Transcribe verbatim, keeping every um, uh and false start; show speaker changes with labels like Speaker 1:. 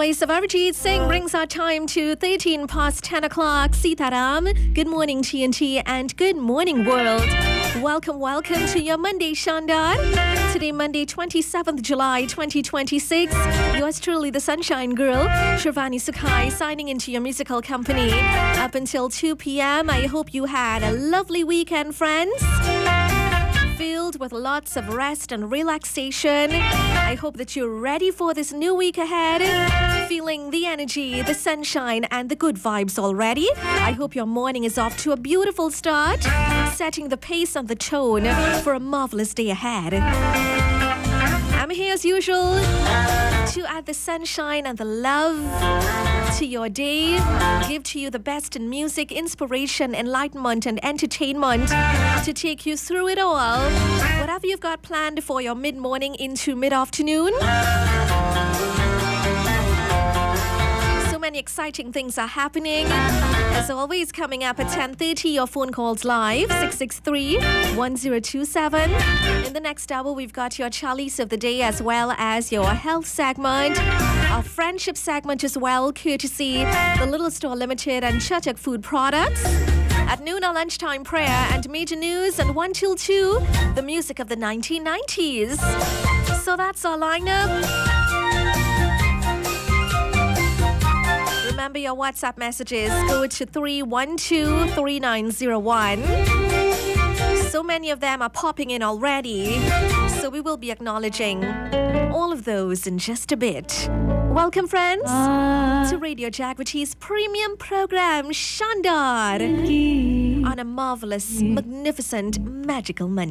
Speaker 1: voice of Arijit Singh brings our time to thirteen past ten o'clock. Sitaram, good morning T N T and good morning world. Welcome, welcome to your Monday Shandar. Today, Monday, twenty-seventh of July, twenty twenty-six. Yours truly, the Sunshine Girl, Shravani Sukhai, signing into your musical company up until two p.m. I hope you had a lovely weekend, friends. Filled with lots of rest and relaxation. I hope that you're ready for this new week ahead. Feeling the energy, the sunshine, and the good vibes already. I hope your morning is off to a beautiful start, setting the pace and the tone for a marvelous day ahead. I'm here as usual to add the sunshine and the love to your day, give to you the best in music, inspiration, enlightenment, and entertainment to take you through it all. Whatever you've got planned for your mid-morning into mid-afternoon. So many exciting things are happening. As always, coming up at ten thirty, your phone calls live, six six three, one zero two seven. In the next hour, we've got your Charlies of the day as well as your health segment, our friendship segment as well, courtesy the Little Store Limited and Chachak Food Products. At noon, our lunchtime prayer and major news, and one till two, the music of the nineteen nineties. So that's our lineup. Remember your WhatsApp messages. Go to three one two three nine zero one. So many of them are popping in already. So we will be acknowledging all of those in just a bit. Welcome, friends, to Radio Jagriti's premium program, Shandar, on a marvelous, magnificent, magical Monday.